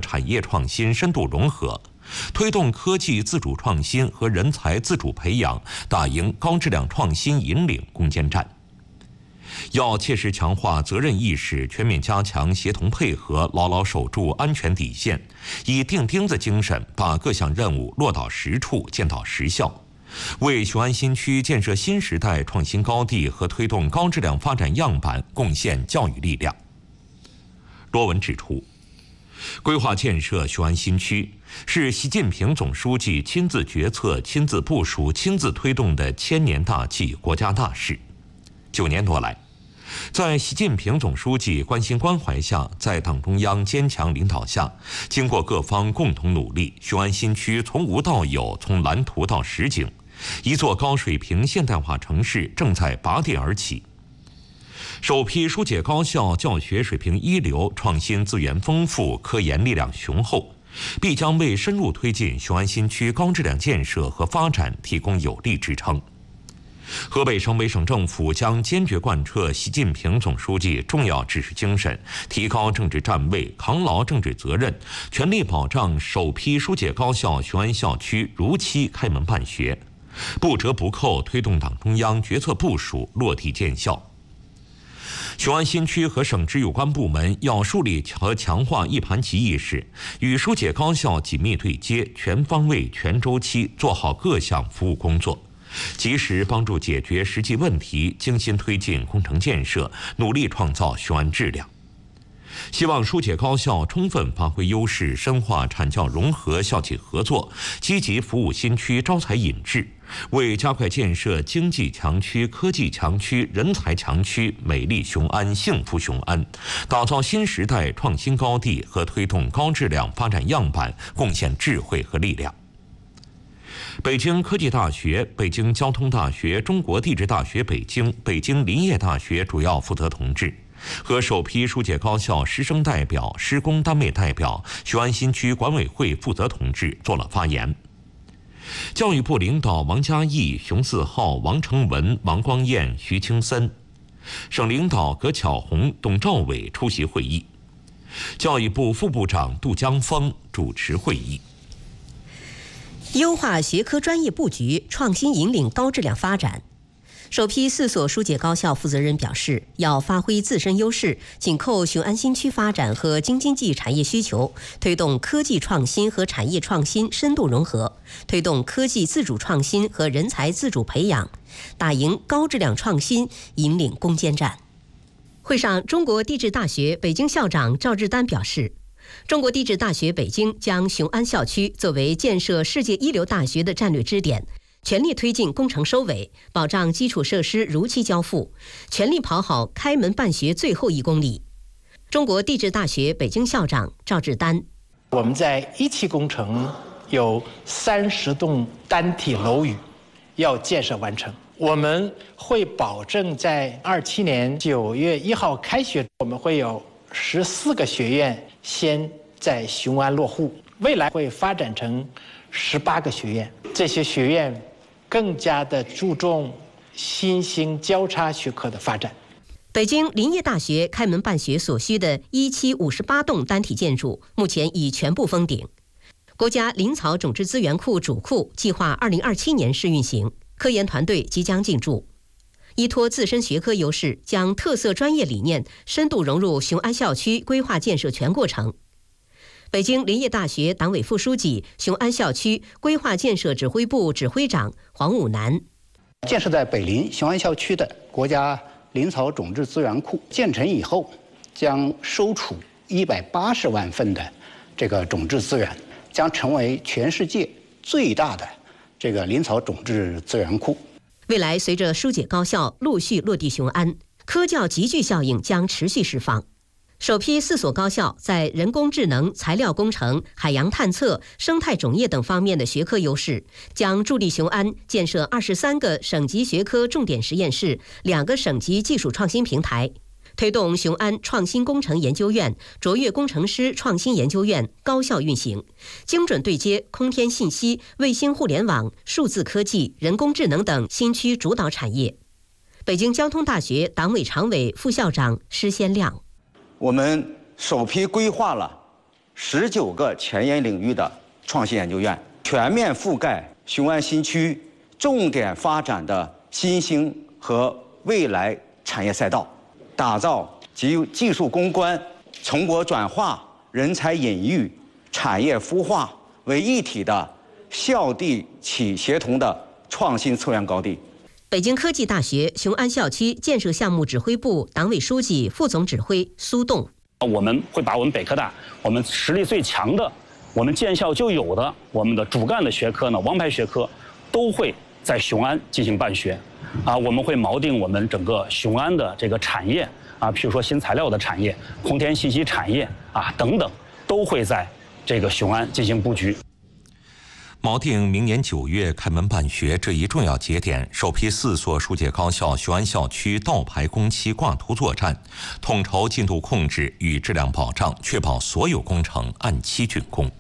产业创新深度融合，推动科技自主创新和人才自主培养，打赢高质量创新引领攻坚战。要切实强化责任意识，全面加强协同配合，牢牢守住安全底线，以钉钉子精神把各项任务落到实处，见到实效，为雄安新区建设新时代创新高地和推动高质量发展样板贡献教育力量。罗文指出，规划建设雄安新区是习近平总书记亲自决策、亲自部署、亲自推动的千年大计、国家大事。9年多来，在习近平总书记关心关怀下，在党中央坚强领导下，经过各方共同努力，雄安新区从无到有，从蓝图到实景，一座高水平现代化城市正在拔地而起。首批疏解高校教学水平一流，创新资源丰富，科研力量雄厚，必将为深入推进雄安新区高质量建设和发展提供有力支撑。河北省委省政府将坚决贯彻习近平总书记重要指示精神，提高政治站位，扛牢政治责任，全力保障首批疏解高校雄安校区如期开门办学，不折不扣推动党中央决策部署落地见效。雄安新区和省直有关部门要树立和强化一盘棋意识，与疏解高校紧密对接，全方位、全周期做好各项服务工作，及时帮助解决实际问题，精心推进工程建设，努力创造雄安质量。希望疏解高校充分发挥优势，深化产教融合、校企合作，积极服务新区招才引智，为加快建设经济强区、科技强区、人才强区、美丽雄安、幸福雄安，打造新时代创新高地和推动高质量发展样板贡献智慧和力量。北京科技大学、北京交通大学、中国地质大学北京、北京林业大学主要负责同志和首批疏解高校师生代表、施工单位代表、雄安新区管委会负责同志做了发言。教育部领导王嘉毅、熊四浩、王成文、王光彦、徐青森，省领导葛巧红、董兆伟出席会议。教育部副部长杜江峰主持会议。 优化学科专业布局，创新引领高质量发展。首批4所疏解高校负责人表示，要发挥自身优势，紧扣雄安新区发展和京津冀产业需求，推动科技创新和产业创新深度融合，推动科技自主创新和人才自主培养，打赢高质量创新引领攻坚战。会上，中国地质大学北京校长赵志丹表示，中国地质大学北京将雄安校区作为建设世界一流大学的战略支点，全力推进工程收尾，保障基础设施如期交付，全力跑好开门办学最后1公里。中国地质大学北京校长赵志丹： 我们在1期工程有30栋单体楼宇要建设完成，我们会保证在27年9月1号开学，我们会有14个学院先在雄安落户，未来会发展成18个学院。这些学院更加的注重新兴交叉学科的发展。 北京林业大学开门办学所需的1期58栋单体建筑，目前已全部封顶。国家林草种质资源库主库计划2027年试运行，科研团队即将进驻。依托自身学科优势，将特色专业理念深度融入雄安校区规划建设全过程。北京林业大学党委副书记、雄安校区规划建设指挥部指挥长黄武南： 建设在北林雄安校区的国家林草种质资源库建成以后，将收储180万份的这个种质资源，将成为全世界最大的这个林草种质资源库。 未来随着疏解高校陆续落地雄安，科教集聚效应将持续释放。首批4所高校在人工智能、材料工程、海洋探测、生态种业等方面的学科优势，将助力雄安建设23个省级学科重点实验室、2个省级技术创新平台，推动雄安创新工程研究院、卓越工程师创新研究院高效运行，精准对接空天信息、卫星互联网、数字科技、人工智能等新区主导产业。北京交通大学党委常委、副校长施先亮： 我们首批规划了 19个前沿领域的创新研究院，全面覆盖雄安新区重点发展的新兴和未来产业赛道，打造集技术攻关、成果转化、人才引育、产业孵化为一体的校地企协同的创新策源高地。 北京科技大学雄安校区建设项目指挥部党委书记、副总指挥苏栋： 我们会把我们北科大我们实力最强的、我们建校就有的我们的主干的学科呢，王牌学科，都会在雄安进行办学。我们会锚定我们整个雄安的这个产业譬如说新材料的产业、空天信息产业等等，都会在这个雄安进行布局。 锚定明年9月开门办学这一重要节点，首批4所疏解高校雄安校区倒排工期挂图作战，统筹进度控制与质量保障，确保所有工程按期竣工。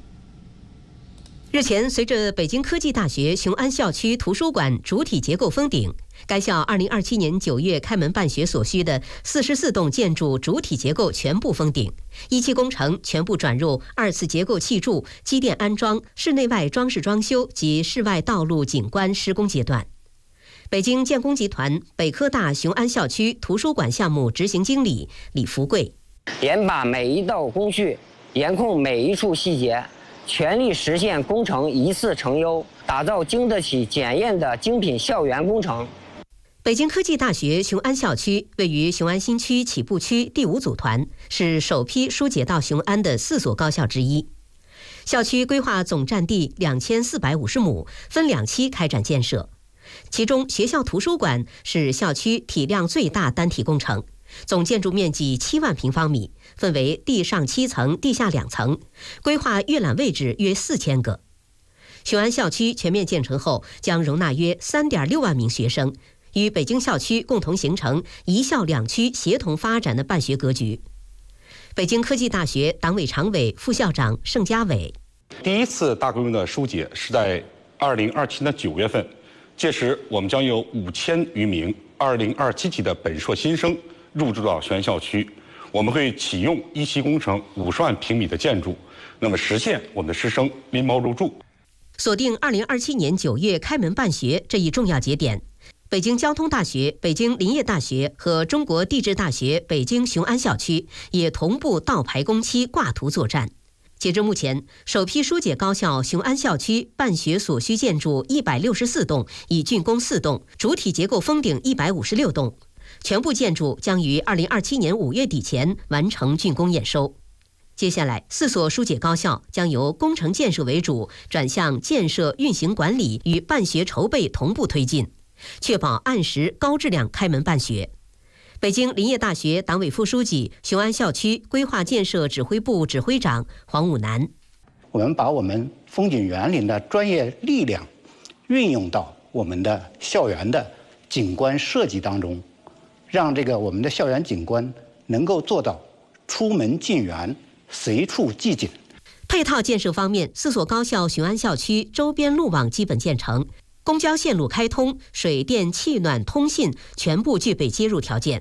日前，随着北京科技大学雄安校区图书馆主体结构封顶，该校2027年9月开门办学所需的44栋建筑主体结构全部封顶，1期工程全部转入2次结构砌筑、机电安装、室内外装饰装修及室外道路景观施工阶段。北京建工集团北科大雄安校区图书馆项目执行经理李福贵： 严把每一道工序，严控每一处细节，全力实现工程一次成优，打造经得起检验的精品校园工程。 北京科技大学雄安校区位于雄安新区起步区第5组团，是首批疏解到雄安的4所高校之一。校区规划总占地2450亩，分2期开展建设。其中，学校图书馆是校区体量最大单体工程，总建筑面积7万平方米，分为地上7层、地下2层，规划阅览位置约4000个。雄安校区全面建成后，将容纳约3.6万名学生，与北京校区共同形成一校两区协同发展的办学格局。北京科技大学党委常委、副校长盛家伟： 第一次大规模的疏解是在2027年9月份，届时我们将有5000余名2027级的本硕新生入住到雄安校区，我们会启用1期工程50万平米的建筑，那么实现我们的师生拎包入住。 锁定2027年9月开门办学这一重要节点，北京交通大学、北京林业大学和中国地质大学北京雄安校区也同步倒排工期挂图作战。截至目前，首批疏解高校雄安校区办学所需建筑164栋，已竣工4栋，主体结构封顶156栋，全部建筑将于2027年5月底前完成竣工验收。接下来，4所疏解高校将由工程建设为主，转向建设运行管理与办学筹备同步推进，确保按时高质量开门办学。北京林业大学党委副书记、雄安校区规划建设指挥部指挥长黄武南： 我们把我们风景园林的专业力量运用到我们的校园的景观设计当中，让我们的校园景观能够做到出门进园、随处即景。 配套建设方面，4所高校雄安校区周边路网基本建成，公交线路开通，水电气暖通信全部具备接入条件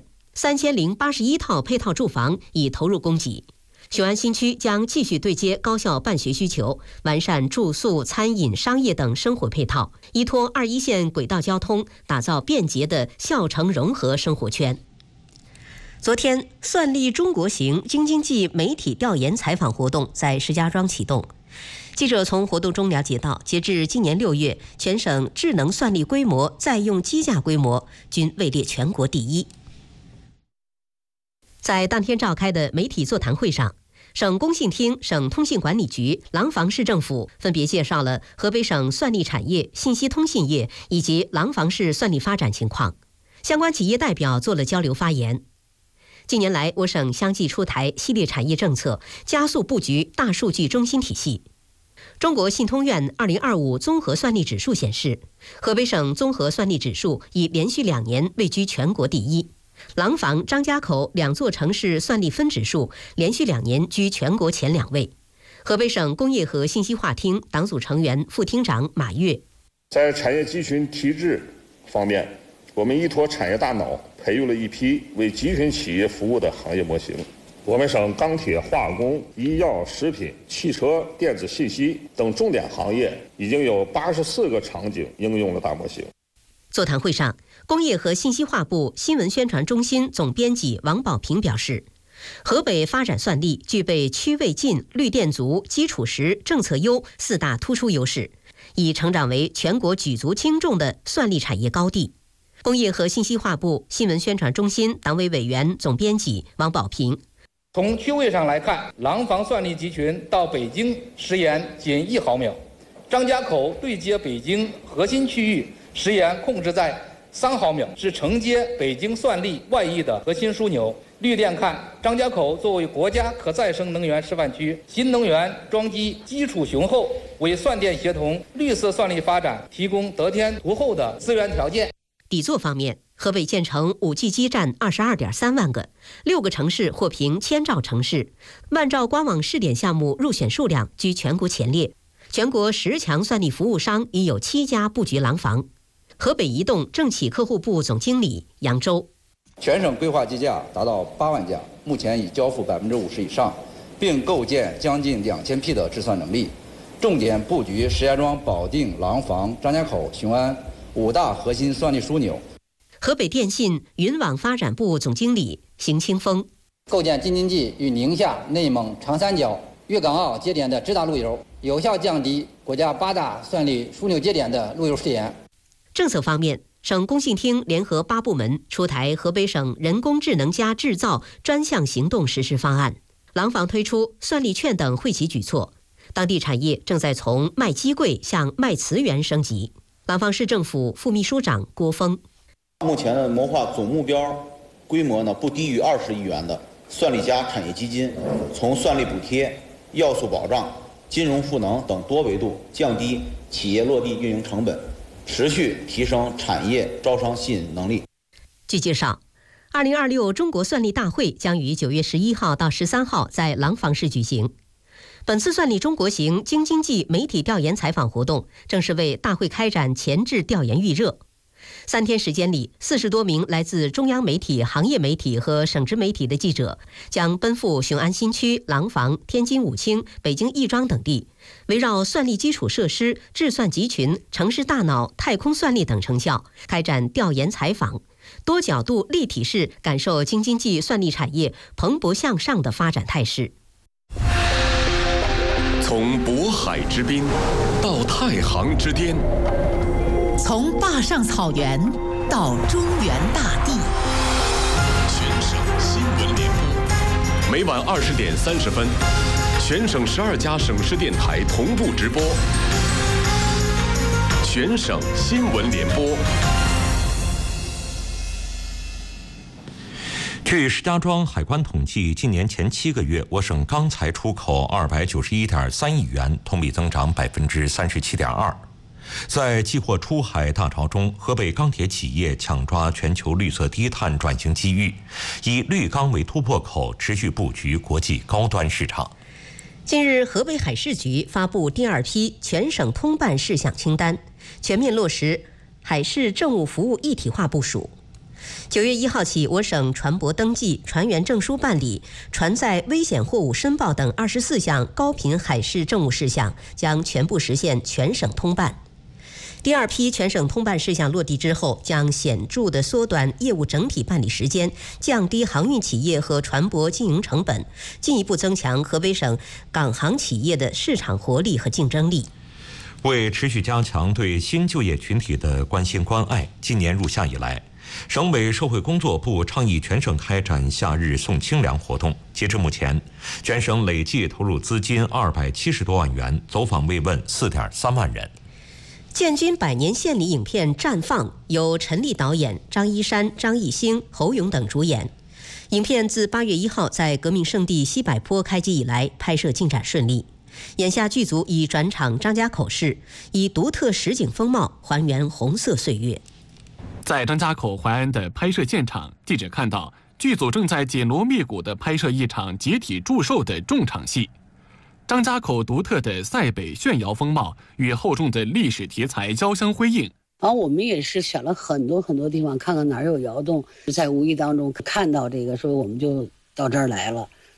，3081套配套住房已投入供给。雄安新区将继续对接高校办学需求，完善住宿、餐饮、商业等生活配套，依托21线轨道交通，打造便捷的校城融合生活圈。昨天，算力中国行京津冀媒体调研采访活动在石家庄启动。记者从活动中了解到，截至今年6月，全省智能算力规模、在用机架规模均位列全国第一。在当天召开的媒体座谈会上，省工信厅、省通信管理局、廊坊市政府分别介绍了河北省算力产业、信息通信业以及廊坊市算力发展情况。相关企业代表做了交流发言。近年来，我省相继出台系列产业政策，加速布局大数据中心体系。中国信通院2025综合算力指数显示，河北省综合算力指数已连续2年位居全国第一。廊坊、张家口2座城市算力分指数连续2年居全国前2位。河北省工业和信息化厅党组成员、副厅长马跃： 在产业集群提质方面，我们依托产业大脑，培育了一批为集群企业服务的行业模型。 我们省钢铁、化工、医药、食品、汽车、电子信息等重点行业已经有84个场景应用了大模型。 座谈会上，工业和信息化部新闻宣传中心总编辑王宝平表示，河北发展算力具备区位近、绿电足、基础实、政策优4大突出优势，已成长为全国举足轻重的算力产业高地。工业和信息化部新闻宣传中心党委委员总编辑王宝平， 从区位上来看，廊坊算力集群到北京时延仅1毫秒，张家口对接北京核心区域时延控制在3毫秒，是承接北京算力外溢的核心枢纽。绿电看，张家口作为国家可再生能源示范区，新能源装机基础雄厚，为算电协同、绿色算力发展提供得天独厚的资源条件。 底座方面，河北建成 5G 基站22.3万个，6个城市获评千兆城市，万兆光网试点项目入选数量居全国前列。全国10强算力服务商已有7家布局廊坊。河北移动政企客户部总经理杨周， 全省规划机架达到8万架，目前已交付50%以上，并构建将近2000批的制算能力，重点布局石家庄、保定、廊坊、张家口、雄安5大核心算力枢纽。 河北电信云网发展部总经理邢清峰， 构建京津冀与宁夏、内蒙、长三角、粤港澳节点的直达路由，有效降低国家8大算力枢纽节点的路由时延。 政策方面，省工信厅联合8部门出台河北省人工智能加制造专项行动实施方案，廊坊推出算力券等惠企举措，当地产业正在从卖机柜向卖磁源升级。廊坊市政府副秘书长郭峰， 目前的谋划总目标规模呢不低于20亿元的算力加产业基金，从算力补贴、要素保障、金融赋能等多维度降低企业落地运营成本，持续提升产业招商吸引能力。 据介绍，2026中国算力大会将于9月11号到13号在廊坊市举行。本次算力中国行京津冀媒体调研采访活动，正是为大会开展前置调研预热。3天时间里，40多名来自中央媒体、行业媒体和省直媒体的记者，将奔赴雄安新区、廊坊、天津武清、北京亦庄等地，围绕算力基础设施、智算集群、城市大脑、太空算力等成效，开展调研采访，多角度立体式感受京津冀算力产业蓬勃向上的发展态势。 从渤海之滨到太行之巅， 从坝上草原到中原大地， 全省新闻联播，每晚20点30分，全省12家省市电台同步直播。全省新闻联播。 据石家庄海关统计，今年前7个月，我省钢材出口291.3亿元，同比增长37.2%。在寄货出海大潮中，河北钢铁企业抢抓全球绿色低碳转型机遇，以绿钢为突破口，持续布局国际高端市场。 近日，河北海事局发布第2批全省通办事项清单，全面落实海事政务服务一体化部署。9月1号起，我省船舶登记、船员证书办理、船载危险货物申报等24项高频海事政务事项将全部实现全省通办。第2批全省通办事项落地之后，将显著地缩短业务整体办理时间，降低航运企业和船舶经营成本，进一步增强河北省港航企业的市场活力和竞争力。 为持续加强对新就业群体的关心关爱，今年入夏以来，省委社会工作部倡议全省开展夏日送清凉活动。截至目前，全省累计投入资金270多万元，走访慰问4.3万人。 建军100年献礼影片《绽放》由陈立导演，张一山、张艺兴、侯勇等主演。影片自8月1号在革命圣地西柏坡开机以来，拍摄进展顺利。眼下剧组已转场张家口市，以独特实景风貌还原红色岁月。 在张家口淮安的拍摄现场，记者看到剧组正在紧锣密鼓地拍摄一场集体祝寿的重场戏。张家口独特的塞北炫窑风貌与厚重的历史题材交相辉映。 然后我们也是选了很多地方，看看哪儿有窑洞，在无意当中看到这个，所以我们就到这儿来了。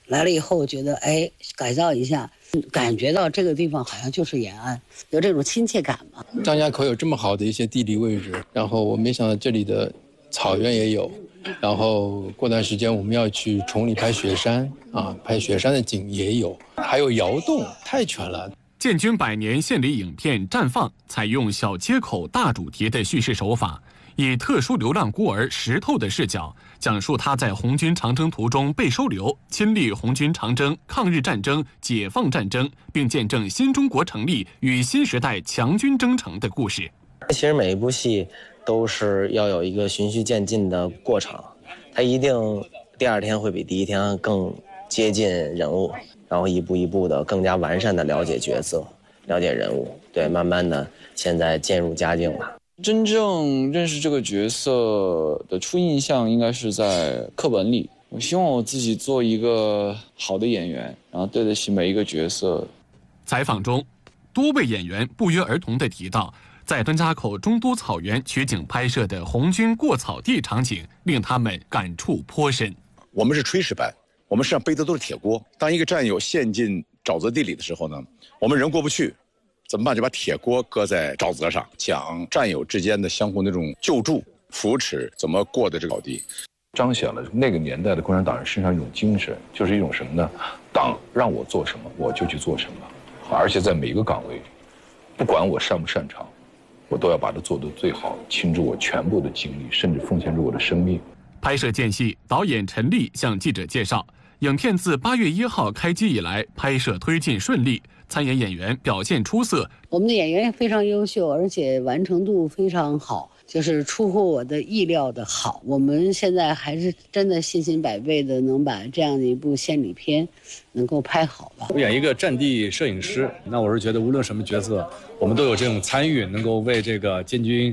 来了以后，我觉得改造一下，感觉到这个地方好像就是延安，有这种亲切感嘛。 张家口有这么好的一些地理位置，然后我没想到这里的草原也有，然后过段时间我们要去崇礼拍雪山啊，拍雪山的景也有，还有窑洞，太全了。 建军100年献礼影片《绽放》采用小切口大主题的叙事手法，以特殊流浪孤儿石头的视角，讲述他在红军长征途中被收留，亲历红军长征、抗日战争、解放战争，并见证新中国成立与新时代强军征程的故事。 其实每一部戏都是要有一个循序渐进的过程，它一定第2天会比第1天更接近人物，然后一步一步的更加完善的了解角色，了解人物，对，慢慢的现在渐入佳境了。 真正认识这个角色的初印象应该是在课本里。我希望我自己做一个好的演员，然后对得起每一个角色。 采访中，多位演员不约而同地提到，在张家口中都草原取景拍摄的红军过草地场景，令他们感触颇深。 我们是炊事班，我们身上背的都是铁锅。当一个战友陷进沼泽地里的时候呢，我们人过不去，怎么办？就把铁锅搁在沼泽上，讲战友之间的相互那种救助、扶持，怎么过的这个草地， 彰显了那个年代的共产党人身上一种精神，就是一种什么呢？党让我做什么，我就去做什么，而且在每一个岗位，不管我擅不擅长，我都要把它做得最好，倾注我全部的精力，甚至奉献出我的生命。 拍摄间隙，导演陈立向记者介绍，影片自8月1号开机以来，拍摄推进顺利，参演演员表现出色。 我们的演员也非常优秀，而且完成度非常好，就是出乎我的意料的好。我们现在还是真的信心100倍的能把这样的一部献礼片能够拍好吧。 我演一个战地摄影师，那我是觉得无论什么角色，我们都有这种参与，能够为这个建军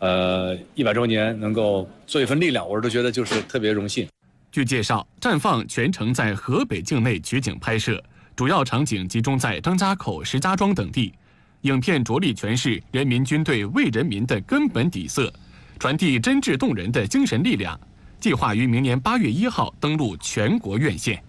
100周年能够做一份力量，我都觉得就是特别荣幸。 据介绍，绽放全程在河北境内取景拍摄，主要场景集中在张家口、石家庄等地。影片着力诠释人民军队为人民的根本底色，传递真挚动人的精神力量。计划于明年8月1号登陆全国院线。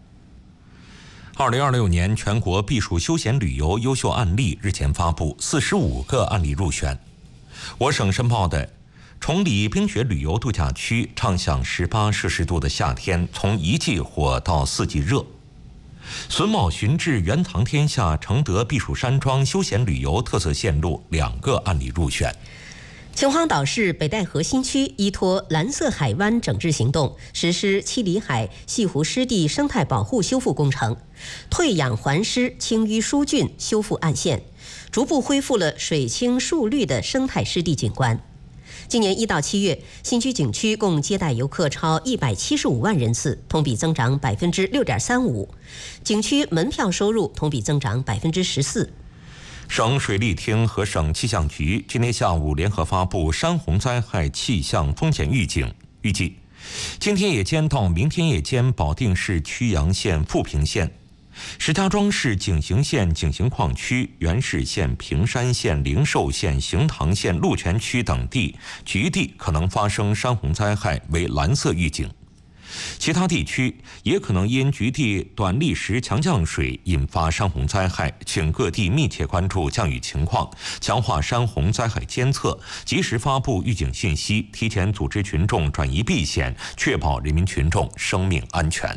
2026年全国避暑休闲旅游优秀案例日前发布，45个案例入选。我省申报的崇礼冰雪旅游度假区畅享18摄氏度的夏天，从1季火到4季热。榫卯寻至原藏天下承德避暑山庄休闲旅游特色线路2个案例入选。 秦皇岛市北戴河新区依托蓝色海湾整治行动，实施七里海西湖湿地生态保护修复工程，退氧还湿、清淤疏浚，修复岸线，逐步恢复了水清树绿的生态湿地景观。今年1到7月，新区景区共接待游客超175万人次，同比增长6.35%，景区门票收入同比增长14%。 省水利厅和省气象局今天下午联合发布山洪灾害气象风险预警，预计今天夜间到明天夜间，保定市曲阳县、富平县、石家庄市景行县景行矿区、原市县、平山县、灵寿县、行塘县、鹿泉区等地局地可能发生山洪灾害，为蓝色预警。其他地区也可能因局地短历时强降水引发山洪灾害，请各地密切关注降雨情况，强化山洪灾害监测，及时发布预警信息，提前组织群众转移避险，确保人民群众生命安全。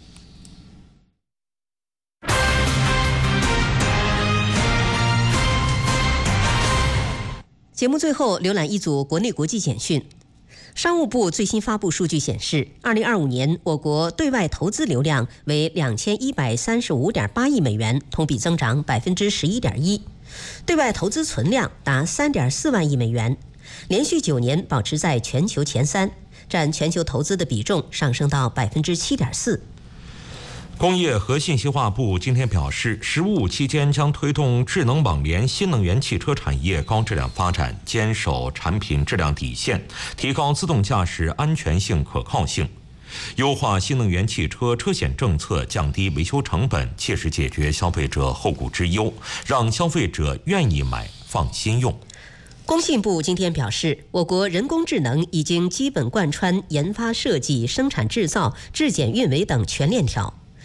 节目最后浏览一组国内国际简讯。商务部最新发布数据显示，2025年我国对外投资流量为2135.8亿美元，同比增长11.1%，对外投资存量达3.4万亿美元，连续9年保持在全球前3，占全球投资的比重上升到7.4%。 工业和信息化部今天表示，15期间将推动智能网联新能源汽车产业高质量发展，坚守产品质量底线，提高自动驾驶安全性可靠性，优化新能源汽车车险政策，降低维修成本，切实解决消费者后顾之忧，让消费者愿意买、放心用。 工信部今天表示，我国人工智能已经基本贯穿研发、设计、生产制造、质检、运维等全链条。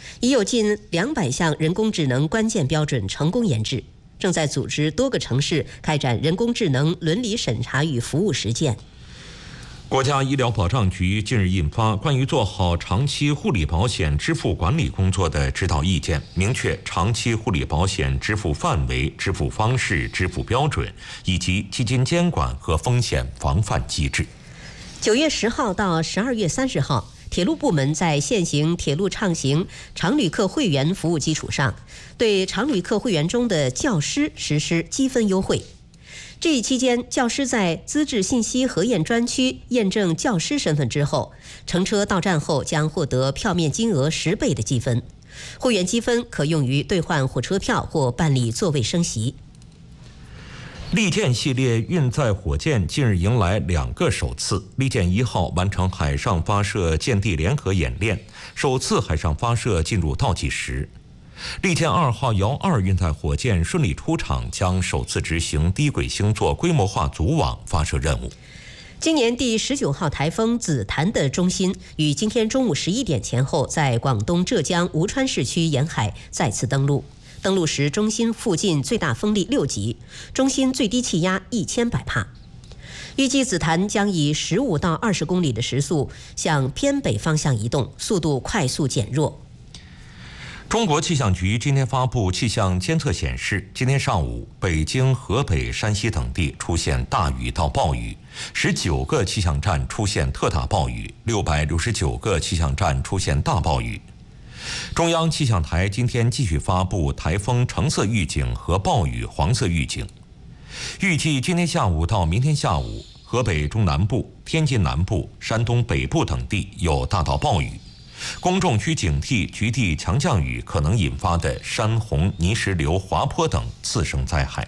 已有近200项人工智能关键标准成功研制，正在组织多个城市开展人工智能伦理审查与服务实践。 国家医疗保障局近日印发关于做好长期护理保险支付管理工作的指导意见，明确长期护理保险支付范围、支付方式、支付标准以及基金监管和风险防范机制。 9月10号到12月30号，铁路部门在现行铁路畅行常旅客会员服务基础上，对常旅客会员中的教师实施积分优惠。这一期间，教师在资质信息核验专区验证教师身份之后，乘车到站后将获得票面金额10倍的积分。会员积分可用于兑换火车票或办理座位升席。 利剑系列运载火箭近日迎来2个首次。利剑1号完成海上发射舰地联合演练，首次海上发射进入倒计时。利剑2号遥2运载火箭顺利出厂，将首次执行低轨星座规模化组网发射任务。 今年第19号台风紫檀的中心于今天中午11点前后在广东浙江吴川市区沿海再次登陆。登陆时，中心附近最大风力6级，中心最低气压1000百帕。预计紫檀将以15到20公里的时速向偏北方向移动，速度快速减弱。 中国气象局今天发布气象监测显示，今天上午北京、河北、山西等地出现大雨到暴雨，19个气象站出现特大暴雨，669个气象站出现大暴雨。中央气象台今天继续发布台风橙色预警和暴雨黄色预警。预计今天下午到明天下午，河北中南部、天津南部、山东北部等地有大到暴雨，公众需警惕局地强降雨可能引发的山洪、泥石流、滑坡等次生灾害。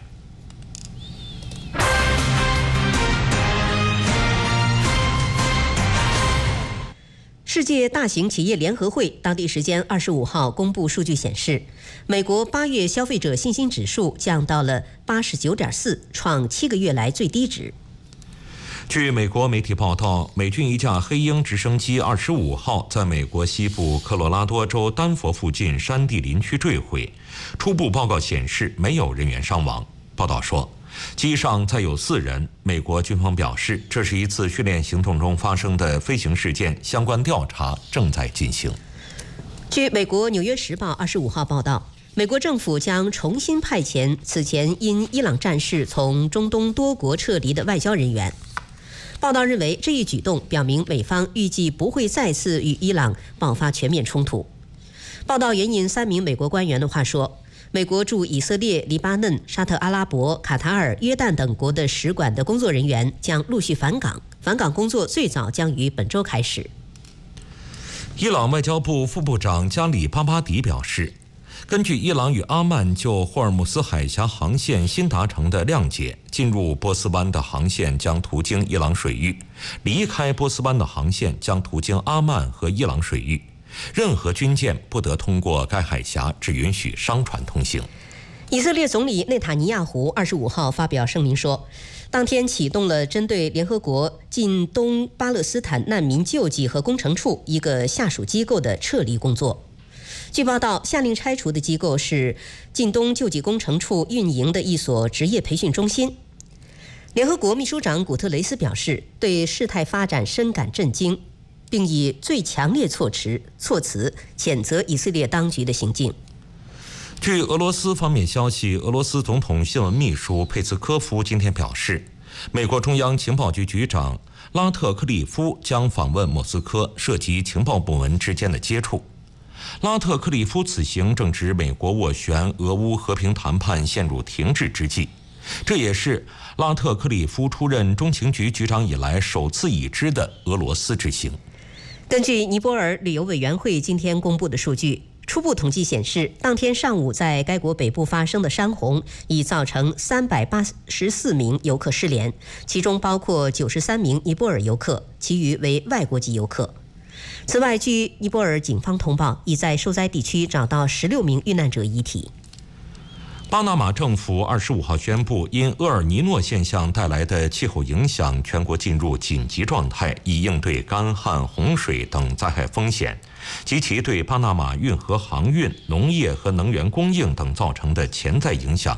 世界大型企业联合会当地时间25号公布数据显示，美国8月消费者信心指数降到了89.4，创7个月来最低值。 据美国媒体报道，美军一架黑鹰直升机25号在美国西部科罗拉多州丹佛附近山地林区坠毁，初步报告显示没有人员伤亡。报道说，机上载有4人。美国军方表示，这是一次训练行动中发生的飞行事件，相关调查正在进行。 据美国《纽约时报》25号报道，美国政府将重新派遣此前因伊朗战事从中东多国撤离的外交人员。报道认为，这一举动表明美方预计不会再次与伊朗爆发全面冲突。报道援引3名美国官员的话说，美国驻以色列、黎巴嫩、沙特阿拉伯、卡塔尔、约旦等国的使馆的工作人员将陆续返港，返港工作最早将于本周开始。 伊朗外交部副部长加里巴巴迪表示，根据伊朗与阿曼就霍尔木斯海峡航线新达成的谅解，进入波斯湾的航线将途经伊朗水域，离开波斯湾的航线将途经阿曼和伊朗水域。任何军舰不得通过该海峡，只允许商船通行。 以色列总理内塔尼亚胡25号发表声明说，当天启动了针对联合国近东巴勒斯坦难民救济和工程处一个下属机构的撤离工作。据报道，下令拆除的机构是近东救济工程处运营的一所职业培训中心。联合国秘书长古特雷斯表示，对事态发展深感震惊，并以最强烈措辞谴责以色列当局的行径。 据俄罗斯方面消息，俄罗斯总统新闻秘书佩斯科夫今天表示，美国中央情报局局长拉特克利夫将访问莫斯科，涉及情报部门之间的接触。拉特克利夫此行正值美国斡旋俄乌和平谈判陷入停滞之际，这也是拉特克利夫出任中情局局长以来首次已知的俄罗斯之行。 根据尼泊尔旅游委员会今天公布的数据，初步统计显示，当天上午在该国北部发生的山洪已造成384名游客失联，其中包括93名尼泊尔游客，其余为外国籍游客。此外，据尼泊尔警方通报，已在受灾地区找到16名遇难者遗体。 巴拿马政府25号宣布，因厄尔尼诺现象带来的气候影响，全国进入紧急状态，以应对干旱、洪水等灾害风险。 及其对巴拿马运河航运、农业和能源供应等造成的潜在影响